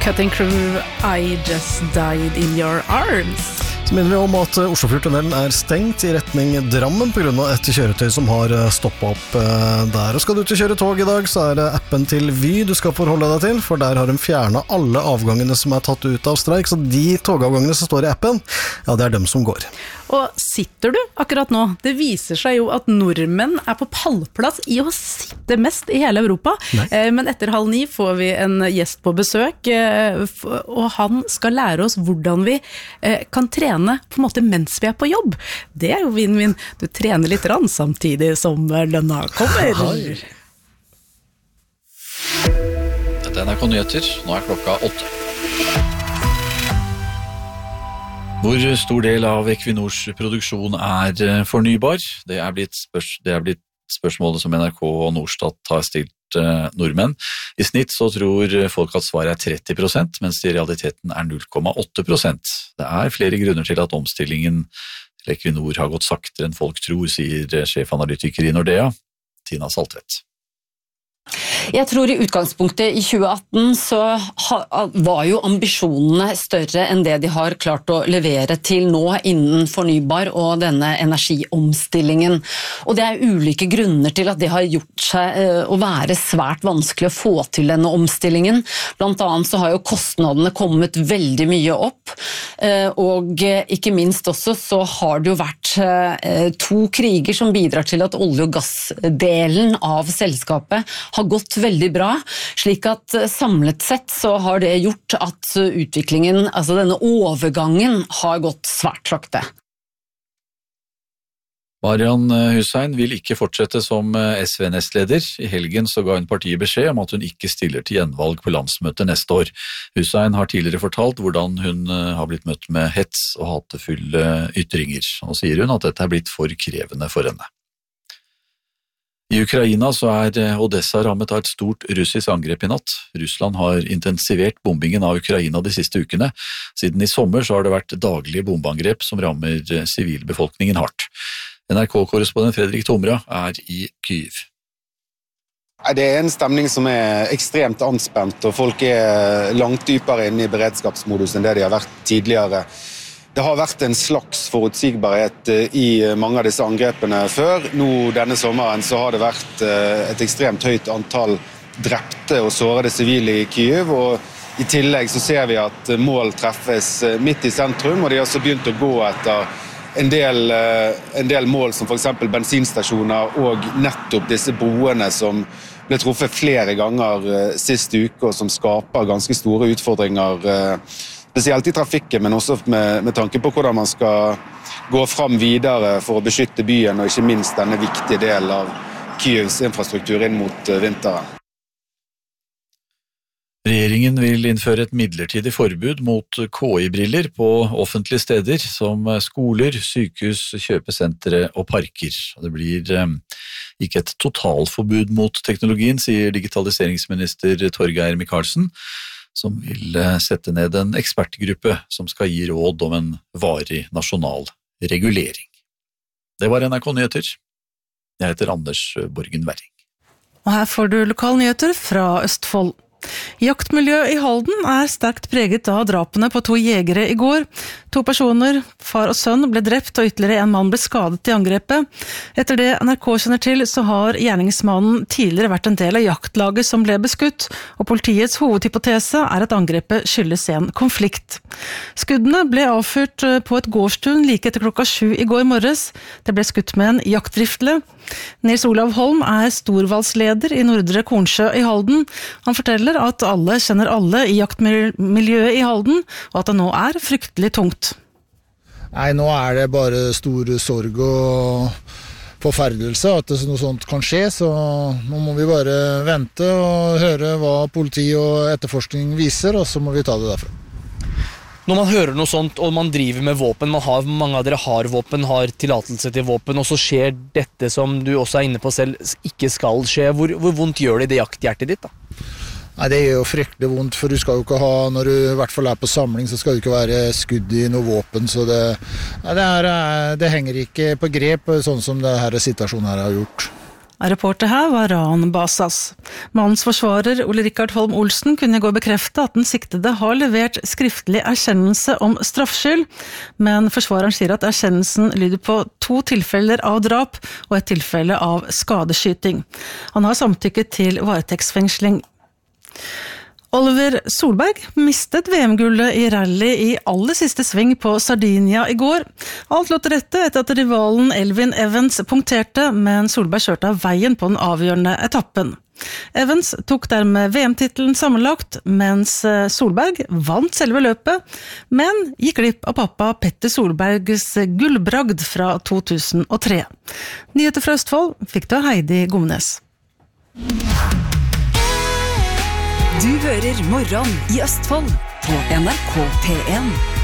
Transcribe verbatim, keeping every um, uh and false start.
Cutting Crew, I Just Died in Your Arms. Så minner vi om at Oslofjordtunnelen er stengt i retning Drammen på grunn av et kjøretøy som har stoppet opp der. Og skal du til kjøre tog i dag, så er det appen til Vy du skal forholde deg til, for der har de fjernet alle avgangene som er tatt ut av streik, så de togavgangene som står i appen, ja, det er dem som går. Og sitter du akkurat nå? Det viser seg jo at nordmenn er på pallplass i å sitte mest i hele Europa. Nei. Men etter halv ni får vi en gjest på besøk, og han skal lære oss hvordan vi kan trene på en måte mens vi er på jobb. Det er jo vinn-vinn. Du trener litt rann samtidig som lønna kommer. Dette er N R K Nyheter. Nå er klokka åtte. Hvor stor del av Equinors produksjon er fornybar? Det er blitt, spørs, det er blitt spørsmålet som N R K og Norstat har stilt uh, nordmenn. I snitt så tror folk at svaret er tretti prosent, mens det i realiteten er null komma åtte prosent. Det er flere grunner til at omstillingen til Equinor har gått saktere enn folk tror, sier sjefanalytiker i Nordea, Tina Saltvedt. Jeg tror i utgangspunktet i tjue atten så var jo ambisjonene større enn det de har klart å levere til nå innen fornybar og denne energiomstillingen. Og det er ulike grunner til at det har gjort seg å være svært vanskelig å få til denne omstillingen. Blant annet så har jo kostnadene kommet veldig mye opp, og ikke minst også så har det jo vært to kriger som bidrar til at olje- og gassdelen av selskapet har gått veldig bra, slik at samlet sett så har det gjort at utviklingen, altså denne overgangen, har gått svært sakte. Marian Hussein vil ikke fortsette som S V-nestleder. I helgen så ga hun partiet beskjed om at hun ikke stiller til gjenvalg på landsmøtet neste år. Hussein har tidligere fortalt hvordan hun har blitt møtt med hets og hatefulle ytringer. Nå sier hun at dette er blitt for krevende for henne. I Ukraina så er Odessa rammet av et stort russisk angrep i natt. Russland har intensivert bombingen av Ukraina de siste ukene. Siden i sommer så har det vært daglige bombeangrep som rammer sivilbefolkningen hardt. N R K-korrespondent Fredrik Tomra er i Kyiv. Det er en stemning som er ekstremt anspent, og folk er langt dypere inne i beredskapsmodus enn det de har vært tidligere. Det har vært en slags forutsigbarhet i mange av disse angrepene før. Nå denne sommeren så har det vært et ekstremt høyt antall drepte og sårede sivile i Kyiv, og i tillegg så ser vi at mål treffes midt i sentrum, og de har også begynt å gå etter en del, en del mål som for eksempel bensinstasjoner og nettopp disse broene som ble truffet flere ganger siste uke, og som skaper ganske store utfordringer, spesielt i trafikken, men også med, med tanke på hvordan man skal gå fram videre for å beskytte byen, og ikke minst denne viktige del av Kyivs infrastruktur inn mot vinteren. Regjeringen vil innføre et midlertidig forbud mot K I-briller på offentlige steder som skoler, sykehus, kjøpesentre og parker. Det blir eh, ikke et totalforbud mot teknologien, sier digitaliseringsminister Torgeir Micaelsen, som vil sette ned en ekspertgruppe som skal gi råd om en varig nasjonal regulering. Det var N R K Nyheter. Jeg heter Anders Borgen Werring. Og her får du lokalnyheter fra Østfold. Jaktmiljøet i Halden er sterkt preget av drapene på to jegere i går. To personer, far og sønn, ble drept og ytterligere en mann ble skadet i angrepet. Etter det N R K kjenner til, så har gjerningsmannen tidligere vært en del av jaktlaget som ble beskutt, og politiets hovedhypotese er at angrepet skyldes en konflikt. Skuddene ble avfyrt på et gårdstun like etter klokka sju i går morges. Det ble skutt med en jaktrifle. Nils Olav Holm er storvalgsleder i Nordre Kornsjø i Halden. Han forteller at alle kjenner alle i jaktmiljøet i Halden, og at det nå er fryktelig tungt. Nei, nå er det bare stor sorg og forferdelse at noe sånt kan skje, så nå må vi bare vente og høre hva politi og etterforskning viser, og så må vi ta det derfra. Når man hører noe sånt, og man driver med våpen, man har, mange av dere har våpen, har tillatelse til våpen, og så skjer dette som du også er inne på selv, ikke skal skje. Hvor, hvor vondt gjør det i det jakthjertet ditt da? Nei, det gjør jo fryktelig vondt, for du skal jo ikke ha, når du i hvert fall er på samling, så skal du ikke være skudd i noe våpen, så det, nei, det, er, det henger ikke på grep, sånn som det her situasjonen her har gjort. Reporter her var Ran Basas. Mannens forsvarer Ole Rikard Holm Olsen kunne i går bekrefte at den siktede har levert skriftlig erkjennelse om straffskyld, men forsvareren sier at erkjennelsen lyder på to tilfeller av drap og et tilfelle av skadeskyting. Han har samtykket til varetektsfengsling. Oliver Solberg mistet V M-gullet i rally i aller siste sving på Sardinia i går. Alt lå til rette etter at rivalen Elfyn Evans punkterte, men Solberg kjørte av veien på den avgjørende etappen. Evans tok dermed V M-titelen sammenlagt, mens Solberg vant selve løpet, men gikk glipp av pappa Petter Solbergs gullbragd fra to tusen og tre. Nyheter fra Østfold fikk du av Heidi Gomnes. Du hører Morgen i Østfold på N R K P en.